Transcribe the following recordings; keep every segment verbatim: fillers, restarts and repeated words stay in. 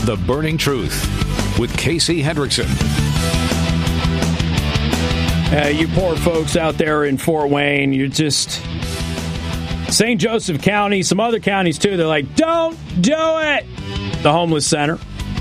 The Burning Truth with Casey Hendrickson. Uh, you poor folks out there in Fort Wayne, you're just... Saint Joseph County, some other counties too, they're like, don't do it! The homeless center.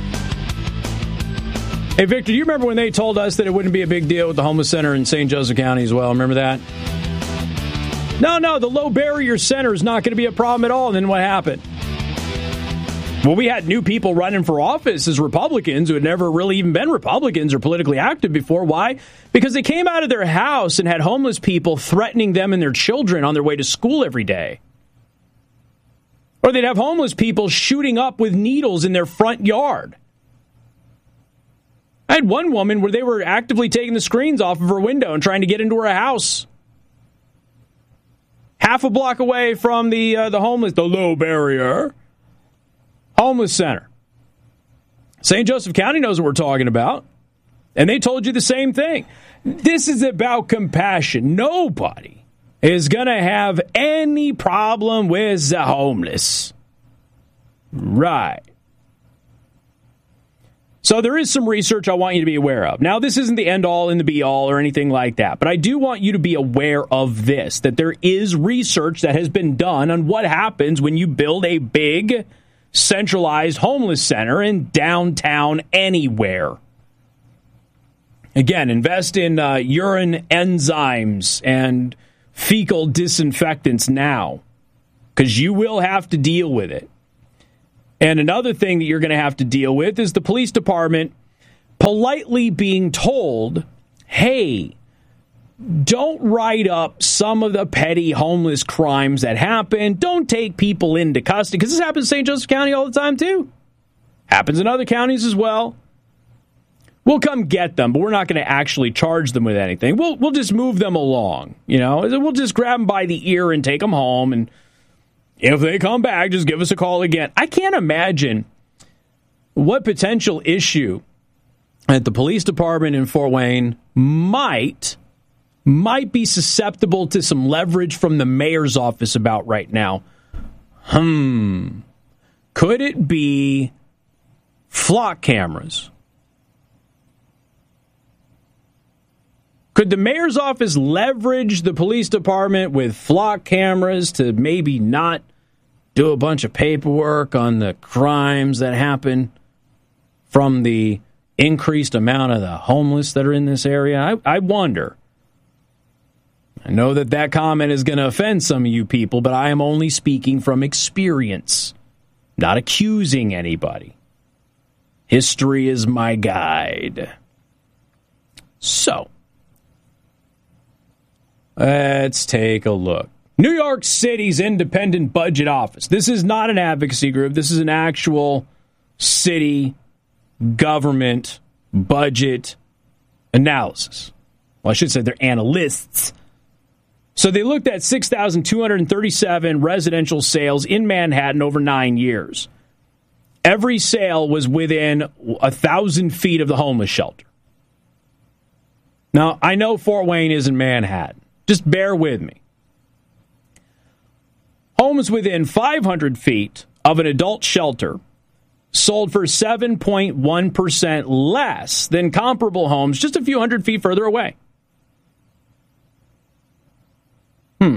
Hey, Victor, do you remember when they told us that it wouldn't be a big deal with the homeless center in Saint Joseph County as well? Remember that? No, no, the low barrier center is not going to be a problem at all. And then what happened? Well, we had new people running for office as Republicans who had never really even been Republicans or politically active before. Why? Because they came out of their house and had homeless people threatening them and their children on their way to school every day. Or they'd have homeless people shooting up with needles in their front yard. I had one woman where they were actively taking the screens off of her window and trying to get into her house. Half a block away from the uh, the homeless, the low barrier homeless center. Saint Joseph County knows what we're talking about. And they told you the same thing. This is about compassion. Nobody is going to have any problem with the homeless. Right. So there is some research I want you to be aware of. Now, this isn't the end-all and the be-all or anything like that, but I do want you to be aware of this, that there is research that has been done on what happens when you build a big, centralized homeless center in downtown anywhere. Again, invest in uh, urine enzymes and fecal disinfectants now, because you will have to deal with it. And another thing that you're going to have to deal with is the police department politely being told, hey, don't write up some of the petty homeless crimes that happen. Don't take people into custody, because this happens in Saint Joseph County all the time, too. Happens in other counties as well. We'll come get them, but we're not going to actually charge them with anything. We'll we'll just move them along, you know. We'll just grab them by the ear and take them home, and if they come back, just give us a call again. I can't imagine what potential issue that the police department in Fort Wayne might might be susceptible to some leverage from the mayor's office about right now. Hmm. Could it be flock cameras? Could the mayor's office leverage the police department with flock cameras to maybe not do a bunch of paperwork on the crimes that happen from the increased amount of the homeless that are in this area? I, I wonder. I know that that comment is going to offend some of you people, but I am only speaking from experience, not accusing anybody. History is my guide. So, let's take a look. New York City's Independent Budget Office. This is not an advocacy group. This is an actual city government budget analysis. Well, I should say they're analysts. So they looked at six thousand two hundred thirty-seven residential sales in Manhattan over nine years. Every sale was within one thousand feet of the homeless shelter. Now, I know Fort Wayne isn't Manhattan. Just bear with me. Homes within five hundred feet of an adult shelter sold for seven point one percent less than comparable homes just a few hundred feet further away. Hmm.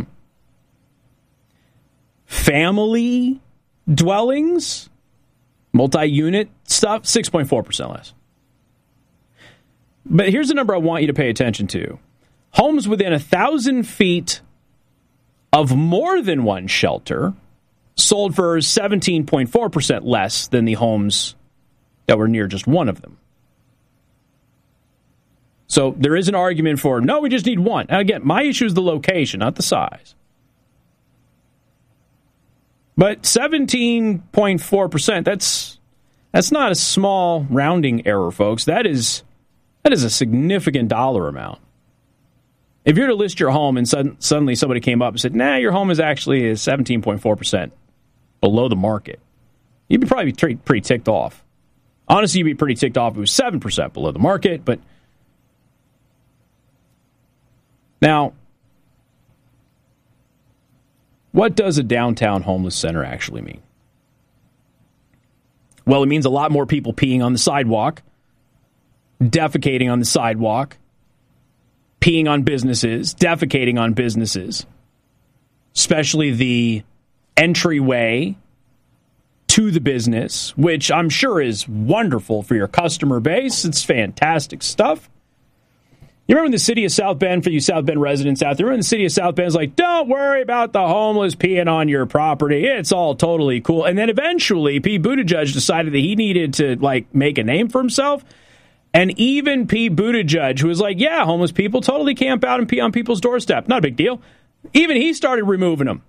Family dwellings, multi-unit stuff, six point four percent less. But here's the number I want you to pay attention to. Homes within one thousand feet of more than one shelter sold for seventeen point four percent less than the homes that were near just one of them. So there is an argument for, no, we just need one. And again, my issue is the location, not the size. But seventeen point four percent, that's that's not a small rounding error, folks. That is that is a significant dollar amount. If you're to list your home and sudden, suddenly somebody came up and said, nah, your home is actually seventeen point four percent below the market, you'd be probably pretty, pretty ticked off. Honestly, you'd be pretty ticked off if it was seven percent below the market, but now, what does a downtown homeless center actually mean? Well, it means a lot more people peeing on the sidewalk, defecating on the sidewalk, peeing on businesses, defecating on businesses, especially the entryway to the business, which I'm sure is wonderful for your customer base. It's fantastic stuff. You remember in the city of South Bend, for you South Bend residents out there, in the city of South Bend is like, don't worry about the homeless peeing on your property. It's all totally cool. And then eventually, Pete Buttigieg decided that he needed to, like, make a name for himself. And even Pete Buttigieg, who was like, yeah, homeless people totally camp out and pee on people's doorstep. Not a big deal. Even he started removing them.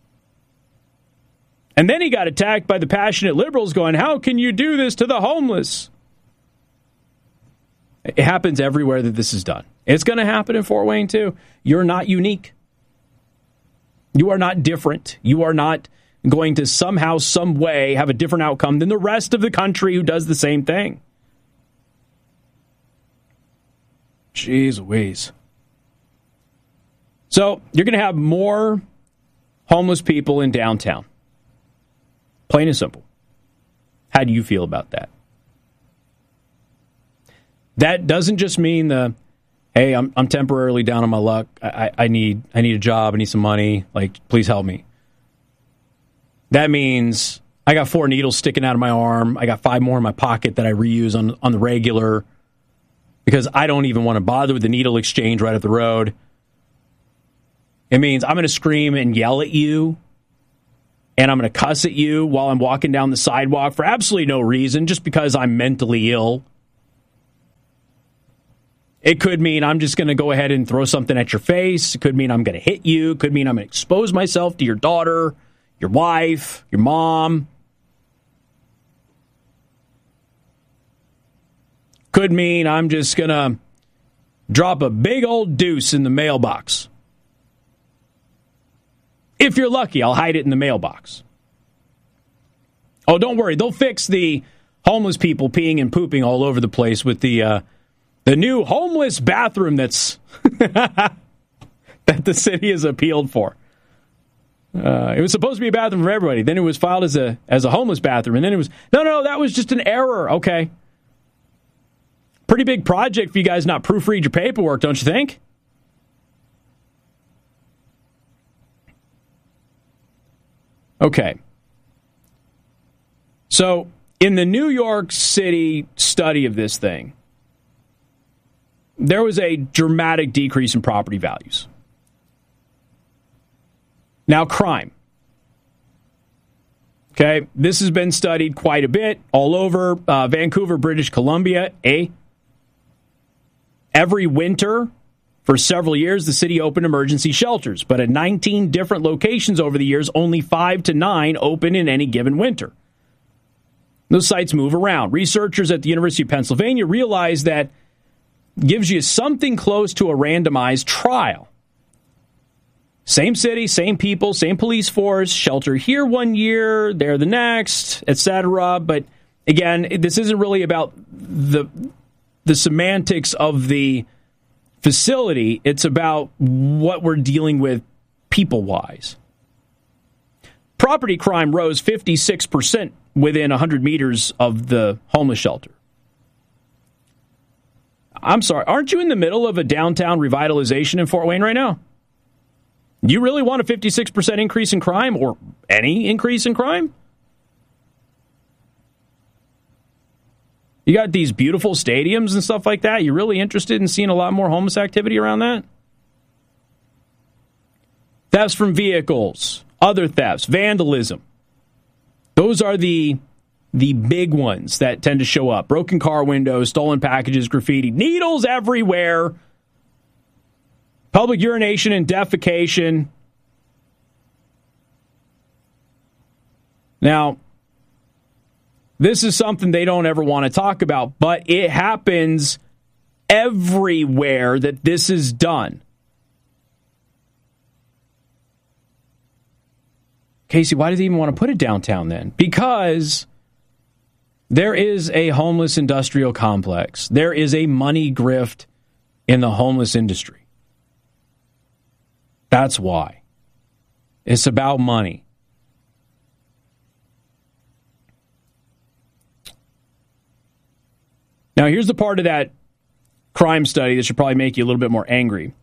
And then he got attacked by the passionate liberals going, how can you do this to the homeless? It happens everywhere that this is done. It's going to happen in Fort Wayne, too. You're not unique. You are not different. You are not going to somehow, some way have a different outcome than the rest of the country who does the same thing. Jeez Louise. So you're going to have more homeless people in downtown. Plain and simple. How do you feel about that? That doesn't just mean the, hey, I'm I'm temporarily down on my luck. I, I need I need a job. I need some money. Like, please help me. That means I got four needles sticking out of my arm. I got five more in my pocket that I reuse on on the regular because I don't even want to bother with the needle exchange right up the road. It means I'm going to scream and yell at you, and I'm going to cuss at you while I'm walking down the sidewalk for absolutely no reason, just because I'm mentally ill. It could mean I'm just going to go ahead and throw something at your face. It could mean I'm going to hit you. It could mean I'm going to expose myself to your daughter, your wife, your mom. Could mean I'm just going to drop a big old deuce in the mailbox. If you're lucky, I'll hide it in the mailbox. Oh, don't worry. They'll fix the homeless people peeing and pooping all over the place with the uh, the new homeless bathroom that's that the city has appealed for. Uh, it was supposed to be a bathroom for everybody. Then it was filed as a as a homeless bathroom, and then it was no, no, that was just an error. Okay, pretty big project for you guys not proofread your paperwork, don't you think? Okay. So, in the New York City study of this thing, there was a dramatic decrease in property values. Now, crime. Okay, this has been studied quite a bit all over uh, Vancouver, British Columbia. Eh? Every winter, for several years, the city opened emergency shelters, but at nineteen different locations over the years, only five to nine open in any given winter. Those sites move around. Researchers at the University of Pennsylvania realized that gives you something close to a randomized trial. Same city, same people, same police force, shelter here one year, there the next, et cetera. But again, this isn't really about the the semantics of the facility. It's about what we're dealing with people-wise. Property crime rose fifty-six percent within one hundred meters of the homeless shelter. I'm sorry, aren't you in the middle of a downtown revitalization in Fort Wayne right now? You really want a fifty-six percent increase in crime or any increase in crime? You got these beautiful stadiums and stuff like that. You really interested in seeing a lot more homeless activity around that? Thefts from vehicles, other thefts, vandalism. Those are the the big ones that tend to show up. Broken car windows, stolen packages, graffiti, needles everywhere, public urination and defecation. Now, this is something they don't ever want to talk about, but it happens everywhere that this is done. Casey, why does he even want to put it downtown then? Because there is a homeless industrial complex. There is a money grift in the homeless industry. That's why. It's about money. Now, here's the part of that crime study that should probably make you a little bit more angry.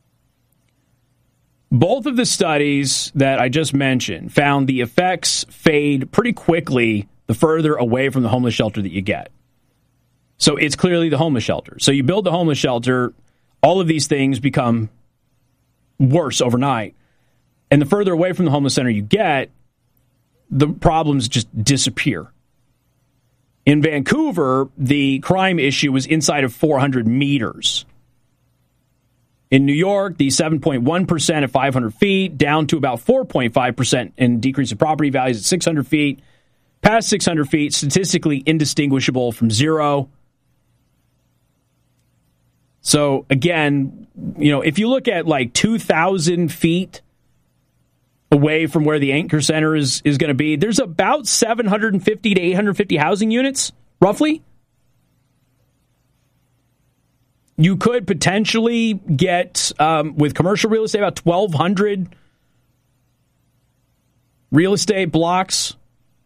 Both of the studies that I just mentioned found the effects fade pretty quickly the further away from the homeless shelter that you get. So it's clearly the homeless shelter. So you build the homeless shelter, all of these things become worse overnight. And the further away from the homeless center you get, the problems just disappear. In Vancouver, the crime issue was inside of four hundred meters. In New York, the seven point one percent at five hundred feet, down to about four point five percent in decrease in property values at six hundred feet. Past six hundred feet, statistically indistinguishable from zero. So, again, you know, if you look at like two thousand feet away from where the anchor center is, is going to be, there's about seven hundred fifty to eight hundred fifty housing units, roughly. You could potentially get, um, with commercial real estate, about twelve hundred real estate blocks.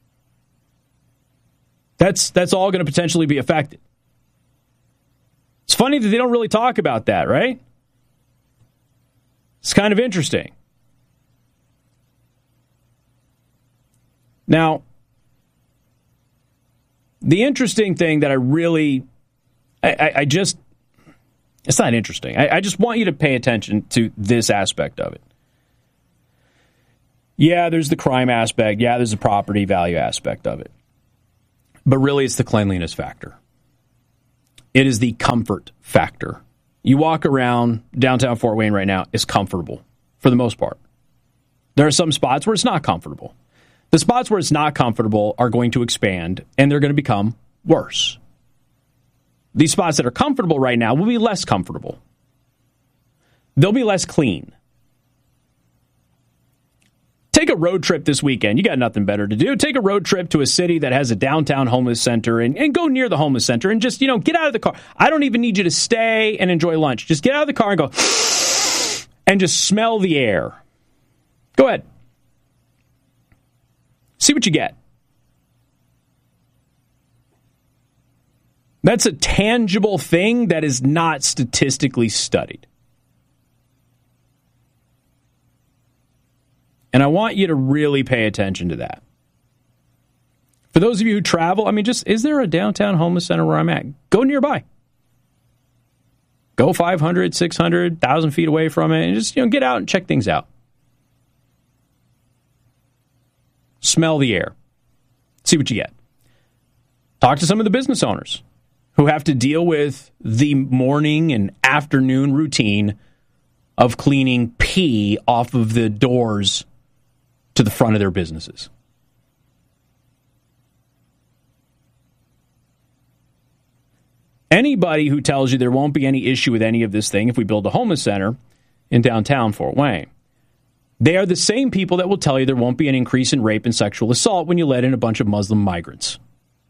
That's that's all going to potentially be affected. It's funny that they don't really talk about that, right? It's kind of interesting. Now, the interesting thing that I really, I, I, I just, it's not interesting. I, I just want you to pay attention to this aspect of it. Yeah, there's the crime aspect. Yeah, there's the property value aspect of it. But really, it's the cleanliness factor. It is the comfort factor. You walk around downtown Fort Wayne right now, it's comfortable for the most part. There are some spots where it's not comfortable. The spots where it's not comfortable are going to expand, and they're going to become worse. These spots that are comfortable right now will be less comfortable. They'll be less clean. Take a road trip this weekend. You got nothing better to do. Take a road trip to a city that has a downtown homeless center and, and go near the homeless center and just, you know, get out of the car. I don't even need you to stay and enjoy lunch. Just get out of the car and go and just smell the air. Go ahead. See what you get. That's a tangible thing that is not statistically studied. And I want you to really pay attention to that. For those of you who travel, I mean, just, is there a downtown homeless center where I'm at? Go nearby. Go five hundred, six hundred, one thousand feet away from it and just, you know, get out and check things out. Smell the air. See what you get. Talk to some of the business owners who have to deal with the morning and afternoon routine of cleaning pee off of the doors to the front of their businesses. Anybody who tells you there won't be any issue with any of this thing if we build a homeless center in downtown Fort Wayne, they are the same people that will tell you there won't be an increase in rape and sexual assault when you let in a bunch of Muslim migrants.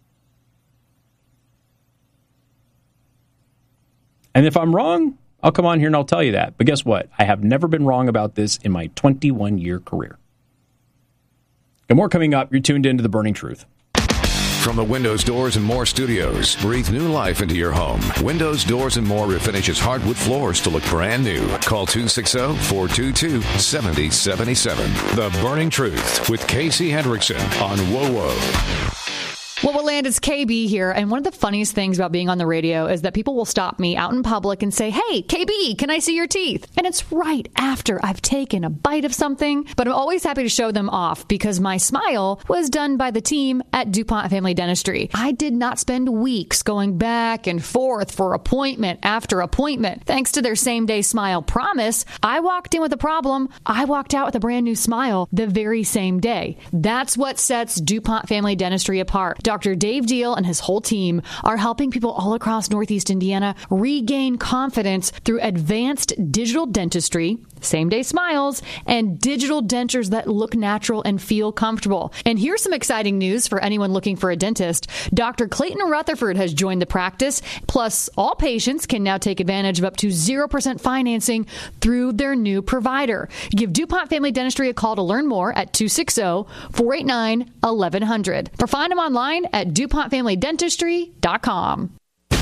And if I'm wrong, I'll come on here and I'll tell you that. But guess what? I have never been wrong about this in my twenty-one-year career. And more coming up. You're tuned into The Burning Truth. From the Windows, Doors, and More studios, breathe new life into your home. Windows, Doors, and More refinishes hardwood floors to look brand new. Call two six zero, four two two, seven zero seven seven. The Burning Truth with Casey Hendrickson on W O W O. What will land is K B here, and one of the funniest things about being on the radio is that people will stop me out in public and say, "Hey, K B, can I see your teeth?" And it's right after I've taken a bite of something, but I'm always happy to show them off because my smile was done by the team at DuPont Family Dentistry. I did not spend weeks going back and forth for appointment after appointment. Thanks to their same-day smile promise, I walked in with a problem. I walked out with a brand new smile the very same day. That's what sets DuPont Family Dentistry apart. Doctor Dave Deal and his whole team are helping people all across Northeast Indiana regain confidence through advanced digital dentistry, same-day smiles, and digital dentures that look natural and feel comfortable. And here's some exciting news for anyone looking for a dentist. Doctor Clayton Rutherford has joined the practice. Plus, all patients can now take advantage of up to zero percent financing through their new provider. Give DuPont Family Dentistry a call to learn more at two six zero, four eight nine, one one zero zero or find them online at DuPont Family Dentistry dot com.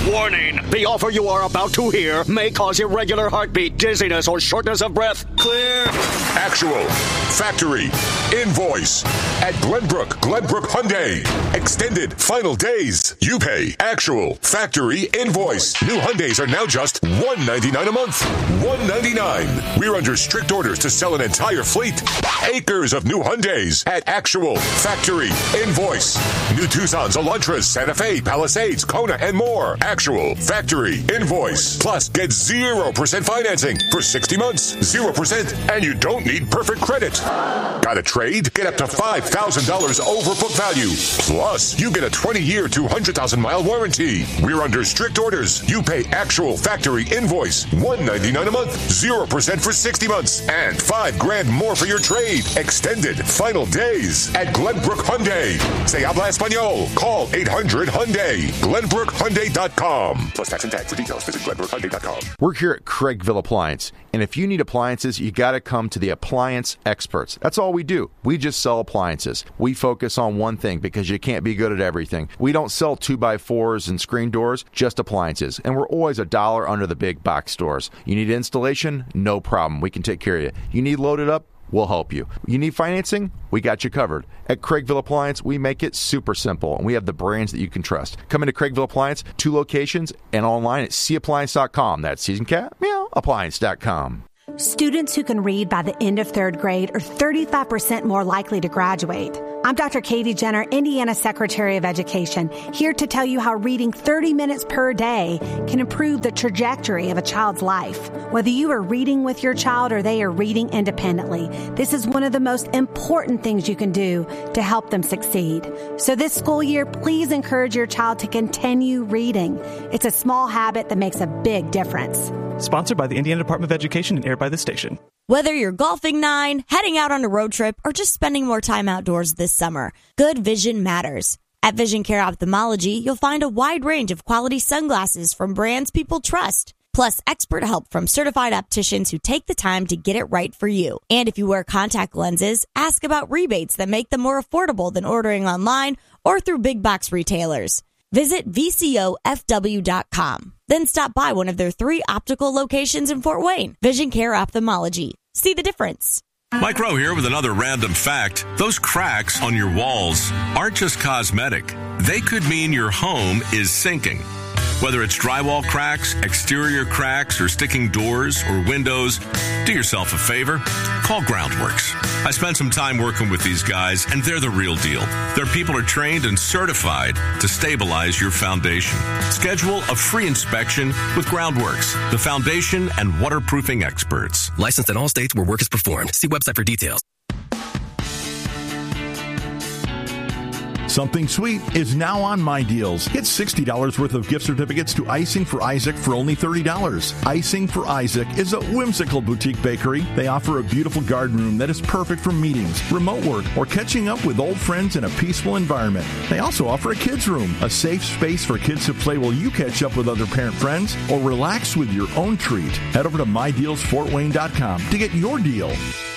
Warning, the offer you are about to hear may cause irregular heartbeat, dizziness, or shortness of breath. Clear. Actual, factory, invoice. At Glenbrook, Glenbrook Hyundai. Extended final days. You pay actual, factory, invoice. New Hyundais are now just one hundred ninety-nine dollars a month. one hundred ninety-nine dollars. We're under strict orders to sell an entire fleet. Acres of new Hyundais at actual, factory, invoice. New Tucsons, Elantras, Santa Fe, Palisades, Kona, and more. Actual, factory, invoice. Plus, get zero percent financing for sixty months. zero percent, and you don't need perfect credit. Got a trade? Get up to five thousand dollars over book value. Plus, you get a twenty-year, two hundred thousand mile warranty. We're under strict orders. You pay actual, factory, invoice. one hundred ninety-nine dollars a month. zero percent for sixty months. And five grand more for your trade. Extended final days at Glenbrook Hyundai. Se habla español. Call eight hundred Hyundai. Glenbrook Hyundai dot com. Plus tax and tag. For details, visit Glenbrook Hyundai dot com. We're here at Craigville Appliance, and if you need appliances, you got to come to the appliance experts. That's all we do. We just sell appliances. We focus on one thing because you can't be good at everything. We don't sell two by fours and screen doors, just appliances, and we're always a dollar under the big box stores. You need installation? No problem. We can take care of you. You need loaded up? We'll help you. You need financing? We got you covered. At Craigville Appliance, we make it super simple, and we have the brands that you can trust. Come into Craigville Appliance, two locations, and online at c appliance dot com. That's season cat, meow, appliance dot com. Students who can read by the end of third grade are thirty-five percent more likely to graduate. I'm Doctor Katie Jenner, Indiana Secretary of Education, here to tell you how reading thirty minutes per day can improve the trajectory of a child's life. Whether you are reading with your child or they are reading independently, this is one of the most important things you can do to help them succeed. So this school year, please encourage your child to continue reading. It's a small habit that makes a big difference. Sponsored by the Indiana Department of Education and aired by this station. Whether you're golfing nine, heading out on a road trip, or just spending more time outdoors this summer, good vision matters. At Vision Care Ophthalmology, you'll find a wide range of quality sunglasses from brands people trust, plus expert help from certified opticians who take the time to get it right for you. And if you wear contact lenses, ask about rebates that make them more affordable than ordering online or through big box retailers. Visit V C O F W dot com. Then stop by one of their three optical locations in Fort Wayne. Vision Care Ophthalmology. See the difference. Mike Rowe here with another random fact. Those cracks on your walls aren't just cosmetic. They could mean your home is sinking. Whether it's drywall cracks, exterior cracks, or sticking doors or windows, do yourself a favor. Call Groundworks. I spent some time working with these guys, and they're the real deal. Their people are trained and certified to stabilize your foundation. Schedule a free inspection with Groundworks, the foundation and waterproofing experts. Licensed in all states where work is performed. See website for details. Something sweet is now on My Deals. Get sixty dollars worth of gift certificates to Icing for Isaac for only thirty dollars. Icing for Isaac is a whimsical boutique bakery. They offer a beautiful garden room that is perfect for meetings, remote work, or catching up with old friends in a peaceful environment. They also offer a kids' room, a safe space for kids to play while you catch up with other parent friends or relax with your own treat. Head over to my deals fort wayne dot com to get your deal.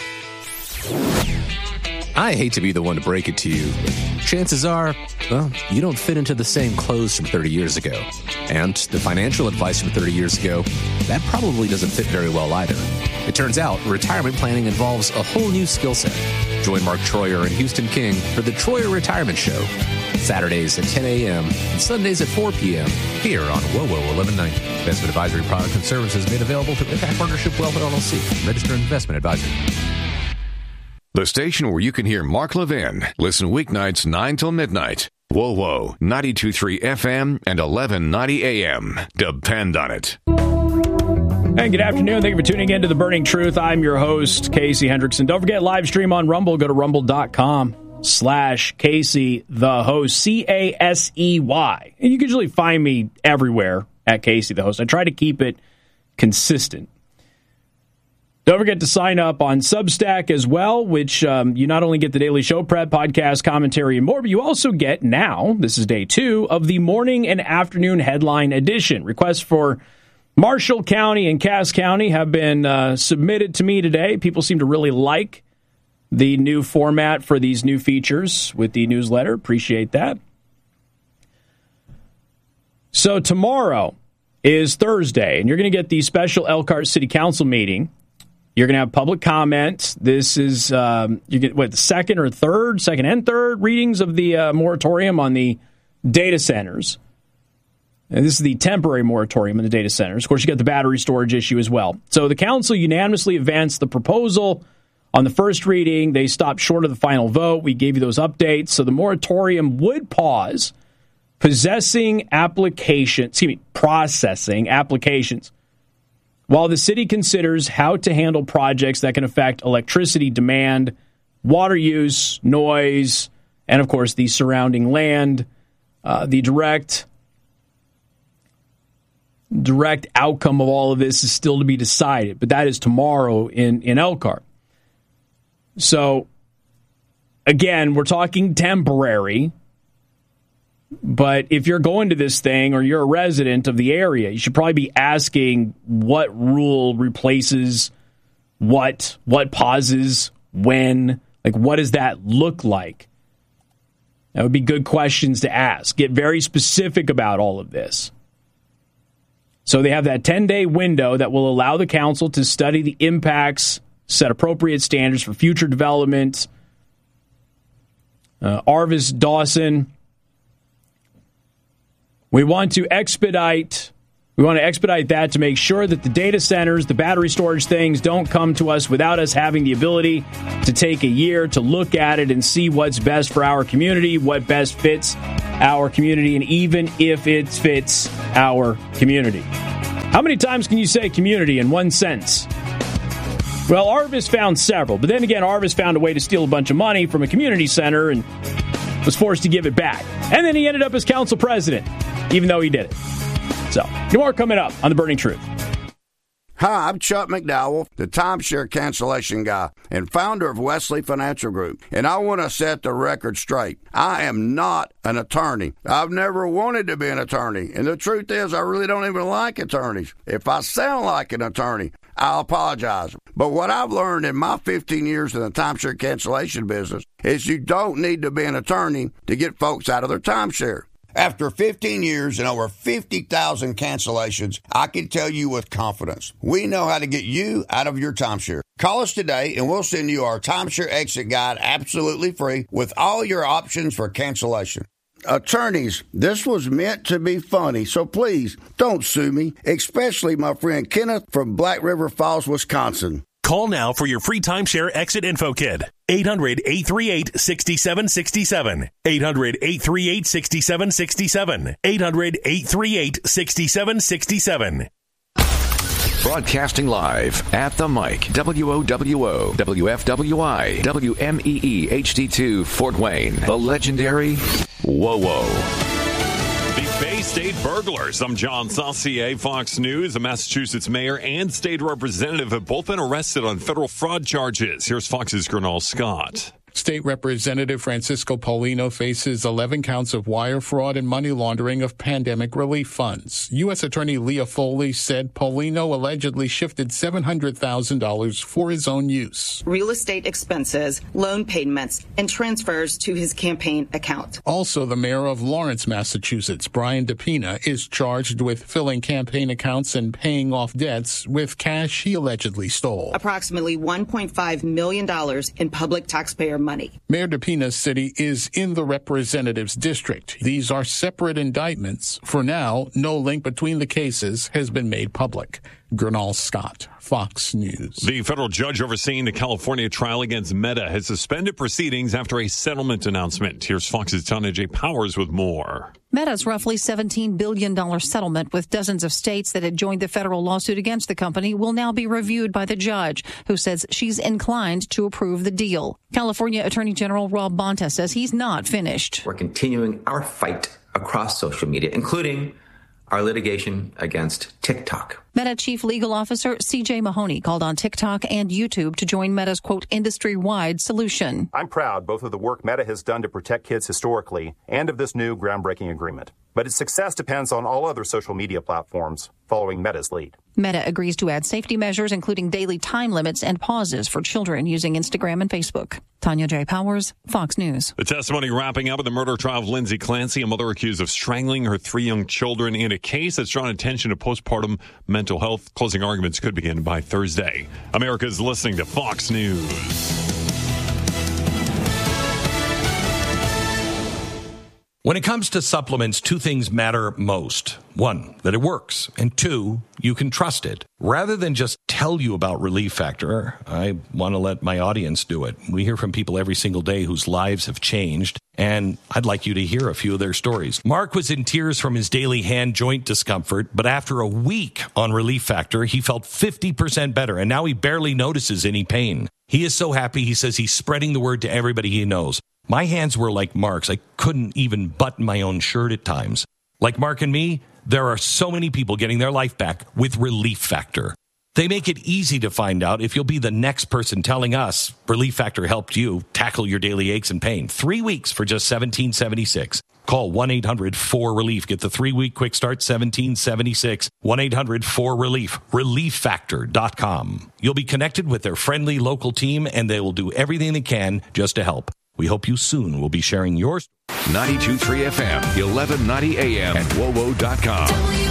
I hate to be the one to break it to you, but chances are, well, you don't fit into the same clothes from thirty years ago. And the financial advice from thirty years ago, that probably doesn't fit very well either. It turns out retirement planning involves a whole new skill set. Join Mark Troyer and Houston King for the Troyer Retirement Show. Saturdays at ten a.m. and Sundays at four p.m. here on W O W O eleven ninety. Investment advisory products and services made available through Impact Partnership Wealth L L C. Registered Investment Advisory. The station where you can hear Mark Levin. Listen weeknights nine till midnight. W O W O ninety-two point three F M and eleven ninety A M. Depend on it. Hey, good afternoon. Thank you for tuning in to The Burning Truth. I'm your host, Casey Hendrickson. Don't forget, live stream on Rumble. Go to rumble.com slash Casey, the host, C A S E Y. And you can usually find me everywhere at Casey, the host. I try to keep it consistent. Don't forget to sign up on Substack as well, which um, you not only get the daily show prep, podcast, commentary, and more, but you also get now, this is day two, of the morning and afternoon headline edition. Requests for Marshall County and Cass County have been uh, submitted to me today. People seem to really like the new format for these new features with the newsletter. Appreciate that. So tomorrow is Thursday, and you're going to get the special Elkhart City Council meeting. You're going to have public comments. This is, um, you get what, the second or third, second and third readings of the uh, moratorium on the data centers. And this is the temporary moratorium on the data centers. Of course, you got the battery storage issue as well. So the council unanimously advanced the proposal on the first reading. They stopped short of the final vote. We gave you those updates. So the moratorium would pause possessing applications, excuse me, processing applications while the city considers how to handle projects that can affect electricity demand, water use, noise, and of course the surrounding land. Uh, the direct direct outcome of all of this is still to be decided, but that is tomorrow in, in Elkhart. So, again, we're talking temporary, but if you're going to this thing or you're a resident of the area, you should probably be asking what rule replaces what, what pauses, when, like what does that look like? That would be good questions to ask. Get very specific about all of this. So they have that ten-day window that will allow the council to study the impacts, set appropriate standards for future development. Uh, Arvis Dawson, we want to expedite. We want to expedite that to make sure that the data centers, the battery storage things, don't come to us without us having the ability to take a year to look at it and see what's best for our community, what best fits our community, and even if it fits our community. How many times can you say community in one sentence? Well, Arvis found several, but then again, Arvis found a way to steal a bunch of money from a community center and was forced to give it back. And then he ended up as council president, even though he did it. So, more coming up on The Burning Truth. Hi, I'm Chuck McDowell, the timeshare cancellation guy and founder of Wesley Financial Group, and I want to set the record straight. I am not an attorney. I've never wanted to be an attorney, and the truth is I really don't even like attorneys. If I sound like an attorney, I'll apologize. But what I've learned in my fifteen years in the timeshare cancellation business is you don't need to be an attorney to get folks out of their timeshare. After fifteen years and over fifty thousand cancellations, I can tell you with confidence, we know how to get you out of your timeshare. Call us today and we'll send you our timeshare exit guide absolutely free with all your options for cancellation. Attorneys, this was meant to be funny, so please don't sue me, especially my friend Kenneth from Black River Falls, Wisconsin. Call now for your free timeshare exit info kit. eight hundred, eight three eight, six seven six seven. eight hundred, eight three eight, six seven six seven. eight hundred, eight three eight, six seven six seven. Broadcasting live at the mic, W O W O, W F W I, W M E E H D two, Fort Wayne, the legendary Whoa Whoa. The Bay State burglars. I'm John Saucier, Fox News. A Massachusetts mayor and state representative have both been arrested on federal fraud charges. Here's Fox's Gernal Scott. State Representative Francisco Paulino faces eleven counts of wire fraud and money laundering of pandemic relief funds. U S Attorney Leah Foley said Paulino allegedly shifted seven hundred thousand dollars for his own use. Real estate expenses, loan payments, and transfers to his campaign account. Also, the mayor of Lawrence, Massachusetts, Brian DePina, is charged with filling campaign accounts and paying off debts with cash he allegedly stole. Approximately one point five million dollars in public taxpayer money. Mayor DePina's city is in the representative's district. These are separate indictments. For now, no link between the cases has been made public. Gernal Scott, Fox News. The federal judge overseeing the California trial against Meta has suspended proceedings after a settlement announcement. Here's Fox's Tanya J. Powers with more. Meta's roughly seventeen billion dollars settlement with dozens of states that had joined the federal lawsuit against the company will now be reviewed by the judge, who says she's inclined to approve the deal. California Attorney General Rob Bonta says he's not finished. We're continuing our fight across social media, including our litigation against TikTok. Meta Chief Legal Officer C J Mahoney called on TikTok and YouTube to join Meta's, quote, industry-wide solution. I'm proud both of the work Meta has done to protect kids historically and of this new groundbreaking agreement. but its success depends on all other social media platforms following Meta's lead. Meta agrees to add safety measures, including daily time limits and pauses for children using Instagram and Facebook. Tanya J. Powers, Fox News. The testimony wrapping up in the murder trial of Lindsay Clancy, a mother accused of strangling her three young children in a case that's drawn attention to postpartum mental health. Closing arguments could begin by Thursday. America's listening to Fox News. When it comes to supplements, two things matter most. One, that it works. And two, you can trust it. Rather than just tell you about Relief Factor, I want to let my audience do it. We hear from people every single day whose lives have changed, and I'd like you to hear a few of their stories. Mark was in tears from his daily hand joint discomfort, but after a week on Relief Factor, he felt fifty percent better, and now he barely notices any pain. He is so happy, he says he's spreading the word to everybody he knows. My hands were like Mark's. I couldn't even button my own shirt at times. Like Mark and me, there are so many people getting their life back with Relief Factor. They make it easy to find out if you'll be the next person telling us Relief Factor helped you tackle your daily aches and pain. Three weeks for just seventeen seventy-six. Call one eight hundred four relief. Get the three-week quick start, seventeen seventy-six. one eight hundred four relief. relief factor dot com. You'll be connected with their friendly local team, and they will do everything they can just to help. We hope you soon will be sharing yours. ninety-two point three F M, eleven ninety A M, and W O W O dot com.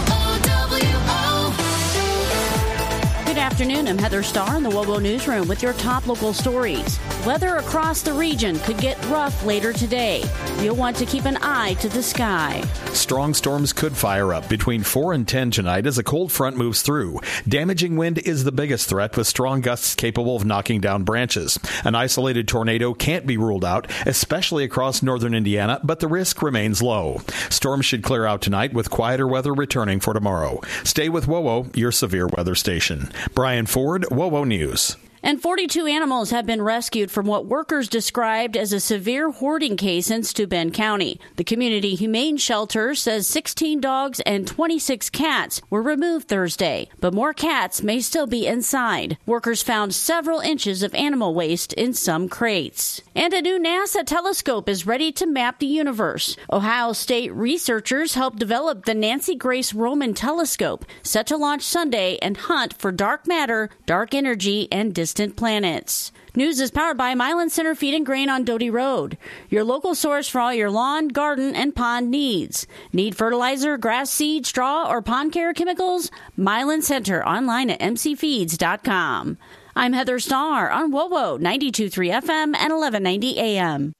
Good afternoon. I'm Heather Starr in the W O W O Newsroom with your top local stories. Weather across the region could get rough later today. You'll want to keep an eye to the sky. Strong storms could fire up between four and ten tonight as a cold front moves through. Damaging wind is the biggest threat, with strong gusts capable of knocking down branches. An isolated tornado can't be ruled out, especially across northern Indiana, but the risk remains low. Storms should clear out tonight, with quieter weather returning for tomorrow. Stay with W O W O, your severe weather station. Brian Ford, W O W O News. And forty-two animals have been rescued from what workers described as a severe hoarding case in Steuben County. The Community Humane Shelter says sixteen dogs and twenty-six cats were removed Thursday, but more cats may still be inside. Workers found several inches of animal waste in some crates. And a new NASA telescope is ready to map the universe. Ohio State researchers helped develop the Nancy Grace Roman telescope, set to launch Sunday and hunt for dark matter, dark energy, and distant planets. News is powered by Milan Center Feed and Grain on Doty Road, your local source for all your lawn, garden, and pond needs. Need fertilizer, grass seed, straw, or pond care chemicals? Milan Center, online at m c feeds dot com. I'm Heather Starr on W O W O ninety-two point three F M and eleven ninety A M.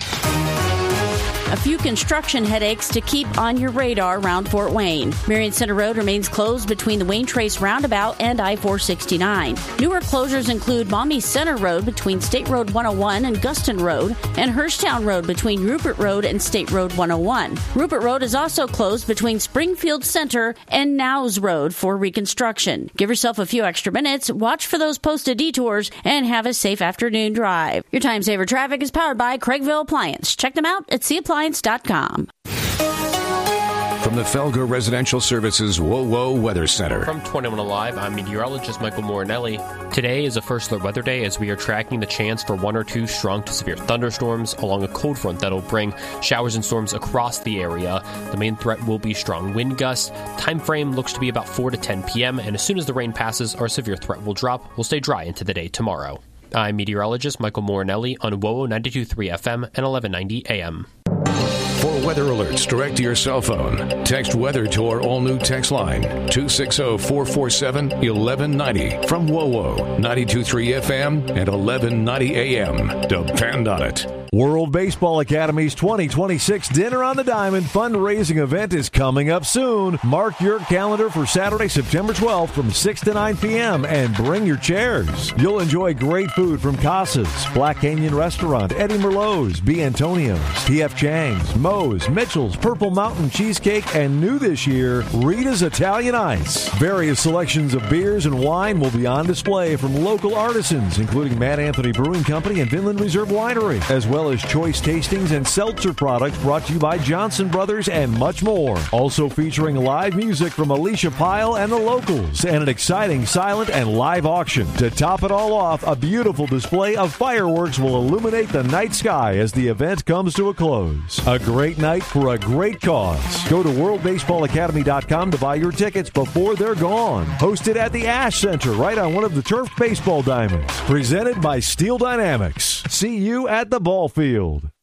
A few construction headaches to keep on your radar around Fort Wayne. Marion Center Road remains closed between the Wayne Trace Roundabout and I four sixty-nine. Newer closures include Maumee Center Road between State Road one oh one and Guston Road, and Hirschtown Road between Rupert Road and State Road one oh one. Rupert Road is also closed between Springfield Center and Nowes Road for reconstruction. Give yourself a few extra minutes, watch for those posted detours, and have a safe afternoon drive. Your Time Saver Traffic is powered by Craigville Appliance. Check them out at c appliance dot com. From the Felger Residential Services W O W O Weather Center. From twenty-one Alive, I'm meteorologist Michael Morinelli. Today is a first alert weather day as we are tracking the chance for one or two strong to severe thunderstorms along a cold front that'll bring showers and storms across the area. The main threat will be strong wind gusts. Time frame looks to be about four to ten p.m. and as soon as the rain passes, our severe threat will drop. We'll stay dry into the day tomorrow. I'm meteorologist Michael Morinelli on W O W O ninety-two point three F M and eleven ninety A M. For weather alerts direct to your cell phone, text weather to our all-new text line, two six zero, four four seven, one one nine zero. From W O W O, ninety-two point three F M and eleven ninety A M. Depend on it. World Baseball Academy's twenty twenty-six Dinner on the Diamond fundraising event is coming up soon. Mark your calendar for Saturday, September twelfth from six to nine p.m. and bring your chairs. You'll enjoy great food from Casas, Black Canyon Restaurant, Eddie Merlot's, B. Antonio's, P F Chang's, Moe's, Mitchell's, Purple Mountain Cheesecake, and new this year, Rita's Italian Ice. Various selections of beers and wine will be on display from local artisans, including Mad Anthony Brewing Company and Vinland Reserve Winery, as well well as choice tastings and seltzer products brought to you by Johnson Brothers and much more. Also featuring live music from Alicia Pyle and the Locals and an exciting silent and live auction. To top it all off, a beautiful display of fireworks will illuminate the night sky as the event comes to a close. A great night for a great cause. Go to world baseball academy dot com to buy your tickets before they're gone. Hosted at the Ash Center right on one of the turf baseball diamonds. Presented by Steel Dynamics. See you at the ball field.